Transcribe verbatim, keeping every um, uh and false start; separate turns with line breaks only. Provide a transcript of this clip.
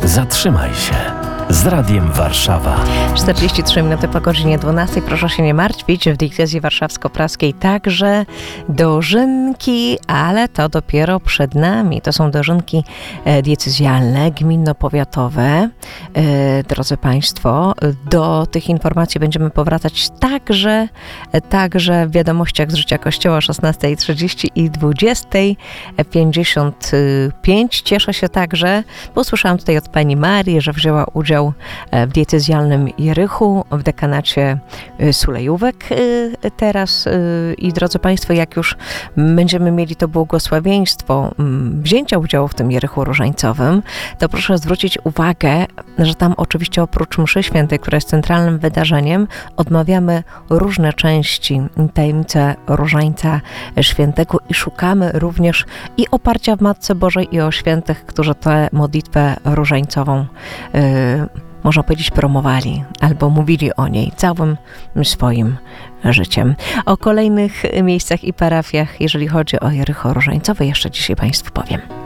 Zatrzymaj się z Radiem Warszawa.
czterdzieści trzy minuty po godzinie dwunastej. Proszę się nie martwić, w diecezji warszawsko-praskiej także dożynki, ale to dopiero przed nami. To są dożynki diecezjalne, gminno-powiatowe. Drodzy Państwo, do tych informacji będziemy powracać także, także w wiadomościach z życia Kościoła o szesnastej trzydzieści i dwudziestej pięćdziesiąt pięć. Cieszę się także, bo usłyszałam tutaj od pani Marii, że wzięła udział w diecezjalnym Jerichu, w dekanacie Sulejówek teraz. I drodzy Państwo, jak już będziemy mieli to błogosławieństwo wzięcia udziału w tym Jerichu różańcowym, to proszę zwrócić uwagę, że tam oczywiście oprócz mszy świętej, która jest centralnym wydarzeniem, odmawiamy różne części tajemnicy Różańca Świętego i szukamy również i oparcia w Matce Bożej i o świętych, którzy tę modlitwę różańcową yy, można powiedzieć promowali albo mówili o niej całym swoim życiem. O kolejnych miejscach i parafiach, jeżeli chodzi o Jericho Różańcowe, jeszcze dzisiaj Państwu powiem.